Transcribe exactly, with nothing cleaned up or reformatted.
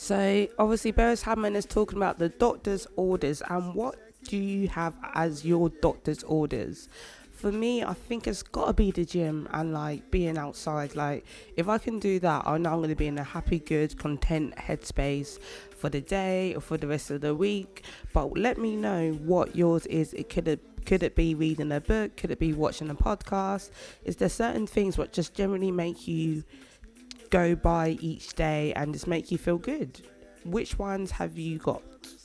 So obviously, Beres Hammond is talking about the doctor's orders, and what do you have as your doctor's orders? For me, I think it's got to be the gym and like being outside. Like, if I can do that, I know I'm going to be in a happy, good, content headspace for the day or for the rest of the week. But let me know what yours is. It could have could it be reading a book? Could it be watching a podcast? Is there certain things what just generally make you go by each day and just make you feel good? Which ones have you got?